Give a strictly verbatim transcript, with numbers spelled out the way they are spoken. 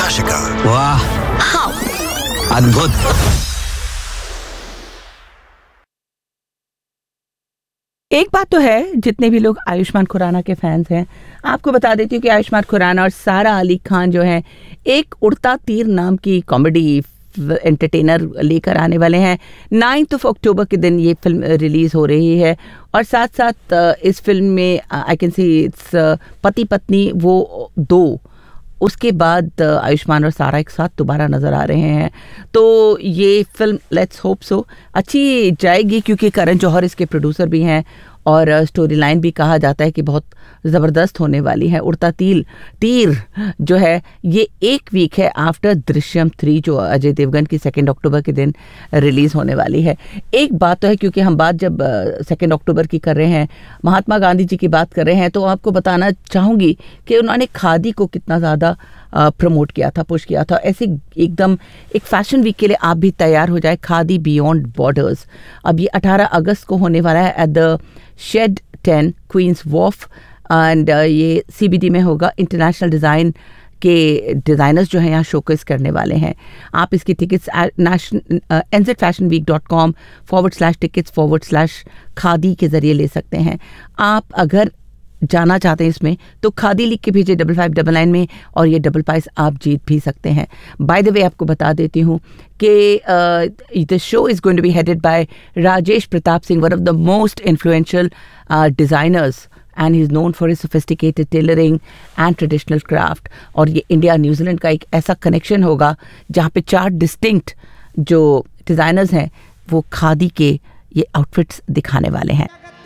प्रकाशिका। वाह, हाँ, अद्भुत। एक बात तो है, जितने भी लोग आयुष्मान खुराना के फैंस हैं, आपको बता देती हूँ कि आयुष्मान खुराना और सारा अली खान जो है एक उड़ता तीर नाम की कॉमेडी एंटरटेनर लेकर आने वाले हैं। नाइन्थ ऑफ अक्टूबर के दिन ये फिल्म रिलीज़ हो रही है और साथ साथ इस फिल्म में आई कैन सी इट्स पति पत्नी वो दो, उसके बाद आयुष्मान और सारा एक साथ दोबारा नज़र आ रहे हैं। तो ये फिल्म लेट्स होप सो अच्छी जाएगी, क्योंकि करण जौहर इसके प्रोड्यूसर भी हैं और स्टोरी लाइन भी कहा जाता है कि बहुत ज़बरदस्त होने वाली है। उड़ता तीर तीर जो है ये एक वीक है आफ्टर दृश्यम थ्री, जो अजय देवगन की सेकेंड अक्टूबर के दिन रिलीज़ होने वाली है। एक बात तो है, क्योंकि हम बात जब सेकेंड अक्टूबर की कर रहे हैं, महात्मा गांधी जी की बात कर रहे हैं, तो आपको बताना चाहूँगी कि उन्होंने खादी को कितना ज़्यादा प्रमोट किया था, पुश किया था। ऐसे एकदम एक फैशन वीक के लिए आप भी तैयार हो जाए, खादी बियॉन्ड बॉर्डर्स। अब ये अठारह अगस्त को होने वाला है at the shade ten queen's वॉफ, and ये सीबीडी में होगा। इंटरनेशनल डिज़ाइन के डिज़ाइनर्स जो हैं यहाँ शोकेस करने वाले हैं। आप इसकी tickets national N Z fashion week dot com forward slash tickets forward slash khadi के ज़रिए ले सकते हैं। आप अगर जाना चाहते हैं इसमें तो खादी लिख के भेजिए डबल फाइव डबल नाइन में, और ये डबल प्राइस आप जीत भी सकते हैं। बाय द वे आपको बता देती हूँ कि the show is going to be headed by Rajesh Pratap Singh, one of the most influential designers, and he is known for his sophisticated tailoring and traditional craft. और ये इंडिया न्यूजीलैंड का एक ऐसा कनेक्शन होगा जहाँ पे चार डिस्टिंक्ट जो डिज़ाइनर्स हैं वो खादी के ये आउटफिट्स दिखाने वाले हैं।